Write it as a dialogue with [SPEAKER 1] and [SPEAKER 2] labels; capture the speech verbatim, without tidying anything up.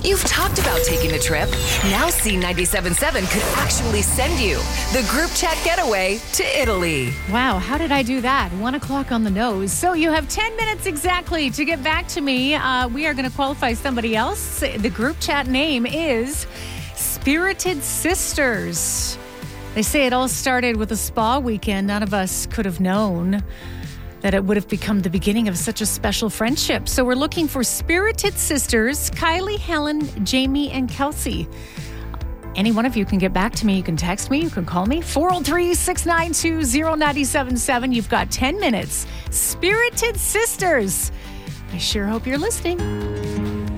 [SPEAKER 1] You've talked about taking a trip. Now C ninety-seven point seven could actually send you the group chat getaway to Italy.
[SPEAKER 2] Wow, how did I do that? One o'clock on the nose. So you have ten minutes exactly to get back to me. Uh, we are going to qualify somebody else. The group chat name is Spirited Sisters. They say it all started with a spa weekend. None of us could have known that it would have become the beginning of such a special friendship. So we're looking for Spirited Sisters, Kylie, Helen, Jamie, and Kelsey. Any one of you can get back to me. You can text me. You can call me. four oh three, six nine two, oh nine seven seven. You've got ten minutes. Spirited Sisters. I sure hope you're listening.